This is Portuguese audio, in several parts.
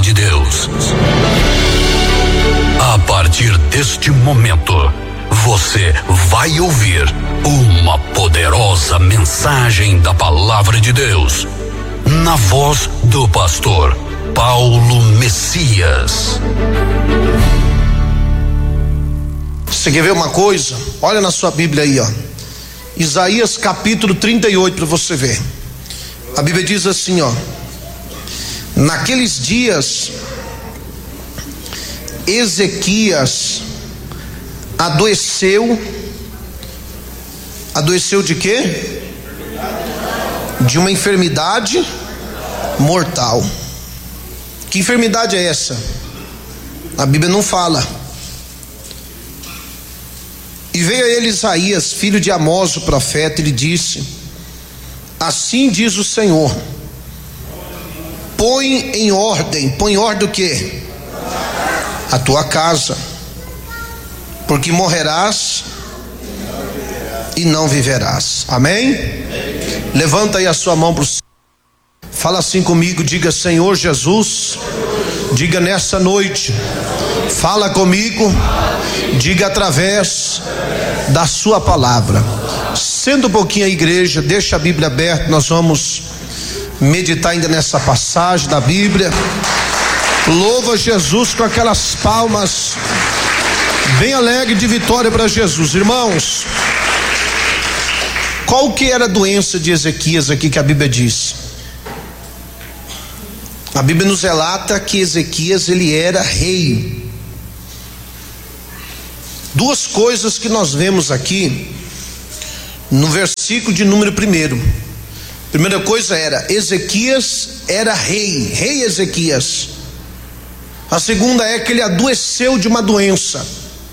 de Deus. A partir deste momento, você vai ouvir uma poderosa mensagem da Palavra de Deus, na voz do pastor Paulo Messias. Você quer ver uma coisa? Olha na sua Bíblia aí, ó. Isaías capítulo 38, para você ver. A Bíblia diz assim, ó: naqueles dias Ezequias adoeceu de quê? De uma enfermidade mortal. Que enfermidade é essa? A Bíblia não fala. E veio a ele Isaías, filho de Amós, o profeta, e lhe disse: assim diz o Senhor, põe em ordem o quê? A tua casa, porque morrerás e não viverás. Amém? Levanta aí a sua mão para o céu. Fala assim comigo, diga: Senhor Jesus, diga nessa noite, fala comigo, diga através da sua palavra. Senta um pouquinho a igreja, deixa a Bíblia aberta, nós vamos meditar ainda nessa passagem da Bíblia. Louva Jesus com aquelas palmas bem alegre de vitória para Jesus. Irmãos, qual que era a doença de Ezequias aqui que a Bíblia diz? A Bíblia nos relata que Ezequias, ele era rei. Duas coisas que nós vemos aqui no versículo de número 1. Primeira coisa era, Ezequias era rei Ezequias. A segunda é que ele adoeceu de uma doença.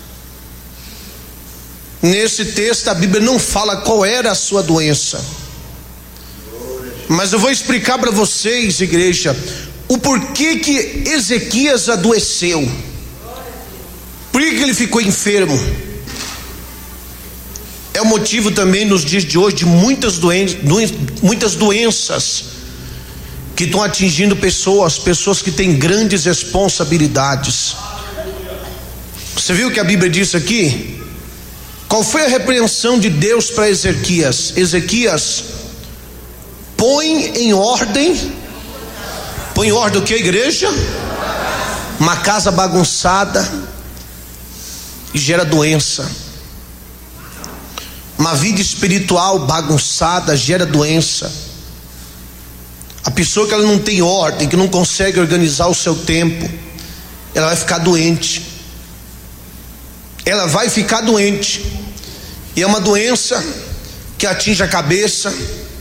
Nesse texto a Bíblia não fala qual era a sua doença, mas eu vou explicar para vocês, igreja, o porquê que Ezequias adoeceu. Por que ele ficou enfermo? É o motivo também nos dias de hoje de muitas doenças que estão atingindo pessoas que têm grandes responsabilidades. Você viu o que a Bíblia disse aqui? Qual foi a repreensão de Deus para Ezequias? Ezequias, põe em ordem o que, igreja? Uma casa bagunçada e gera doença. Uma vida espiritual bagunçada gera doença. A pessoa que ela não tem ordem, que não consegue organizar o seu tempo, ela vai ficar doente. Ela vai ficar doente. E é uma doença que atinge a cabeça.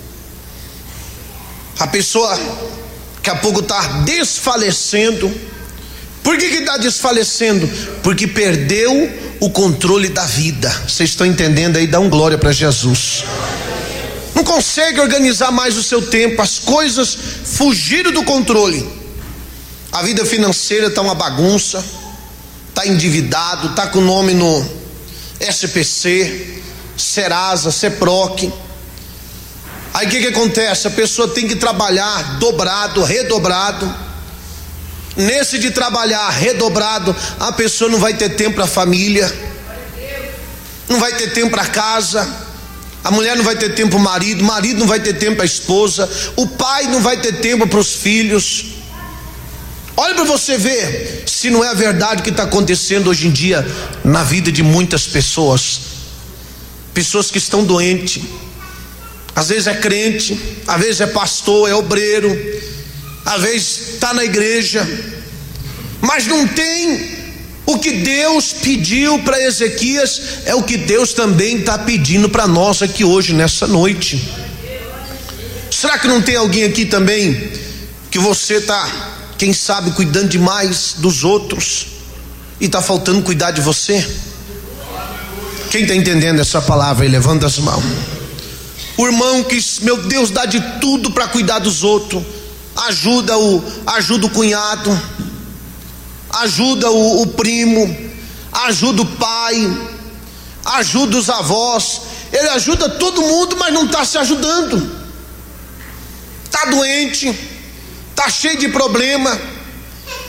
A pessoa daqui a pouco está desfalecendo. Por que está desfalecendo? Porque perdeu o controle da vida. Vocês estão entendendo aí? Dá um glória para Jesus. Não consegue organizar mais o seu tempo. As coisas fugiram do controle. A vida financeira está uma bagunça. Está endividado, está com o nome no SPC, Serasa, CEPROC. Aí o que acontece? A pessoa tem que trabalhar dobrado, redobrado. Nesse de trabalhar redobrado, a pessoa não vai ter tempo para a família, não vai ter tempo para casa. A mulher não vai ter tempo para o marido não vai ter tempo para a esposa, o pai não vai ter tempo para os filhos. Olha para você ver se não é a verdade que está acontecendo hoje em dia na vida de muitas pessoas. Pessoas que estão doentes. Às vezes é crente, às vezes é pastor, é obreiro, às vezes está na igreja, mas não tem o que Deus pediu para Ezequias. É o que Deus também está pedindo para nós aqui hoje, nessa noite. Será que não tem alguém aqui também que você está, quem sabe, cuidando demais dos outros e está faltando cuidar de você? Quem está entendendo essa palavra aí, levanta as mãos. O irmão que, meu Deus, dá de tudo para cuidar dos outros, ajuda o cunhado, ajuda o primo, ajuda o pai, ajuda os avós, ele ajuda todo mundo, mas não está se ajudando. Está doente, está cheio de problema,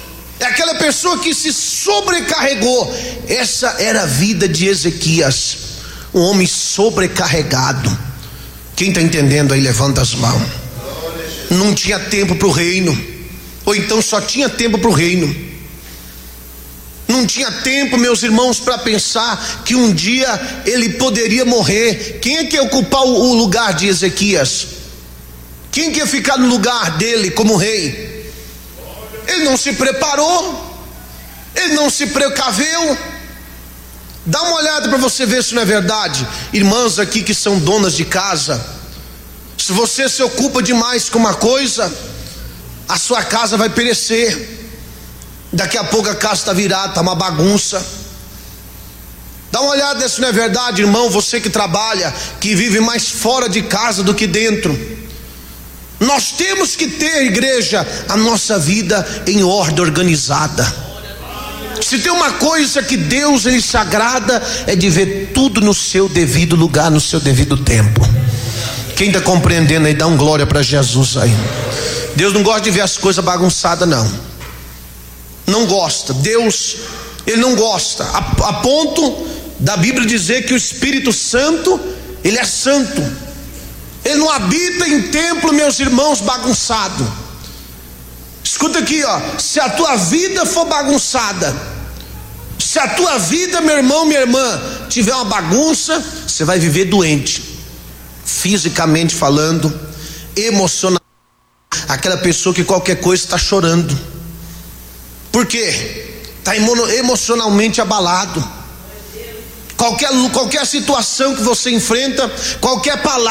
É aquela pessoa que se sobrecarregou. Essa era a vida de Ezequias, um homem sobrecarregado. Quem está entendendo aí, levanta as mãos. Não tinha tempo para o reino, ou então só tinha tempo para o reino. Não tinha tempo, meus irmãos, para pensar que um dia ele poderia morrer. Quem é que ia ocupar o lugar de Ezequias? Quem que ia ficar no lugar dele como rei? Ele não se preparou, ele não se precaveu. Dá uma olhada para você ver se não é verdade. Irmãs aqui que são donas de casa, se você se ocupa demais com uma coisa, a sua casa vai perecer. Daqui a pouco a casa está virada, está uma bagunça. Dá uma olhada se não é verdade, irmão. Você que trabalha, que vive mais fora de casa do que dentro. Nós temos que ter, igreja, a nossa vida em ordem organizada. Se tem uma coisa que Deus ele se agrada, é de ver tudo no seu devido lugar, no seu devido tempo. Quem está compreendendo aí, dá um glória para Jesus aí. Deus não gosta de ver as coisas bagunçadas, não. Não gosta. Deus, ele não gosta, a ponto da Bíblia dizer que o Espírito Santo, ele é santo. Ele não habita em templo, meus irmãos, bagunçado. Escuta aqui, ó. Se a tua vida for bagunçada, se a tua vida, meu irmão, minha irmã, tiver uma bagunça, você vai viver doente, fisicamente falando, emocionalmente. Aquela pessoa que qualquer coisa está chorando. Por quê? Está emocionalmente abalado. Qualquer situação que você enfrenta, qualquer palavra